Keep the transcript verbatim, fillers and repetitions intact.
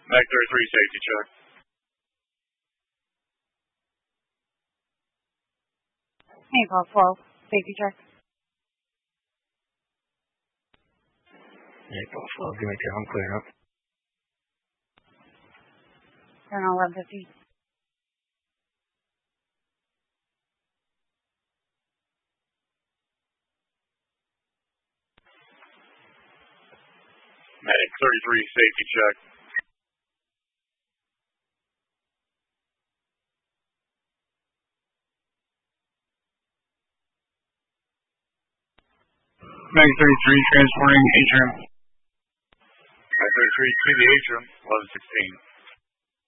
Mag thirty-three, safety check. Maple twelve, safety check. Maple twelve, give me two, I'm clear up. Turn on eleven fifty. Medic thirty-three, safety check. Mag thirty-three, transporting atrium. Mag thirty-three to the atrium, eleven sixteen.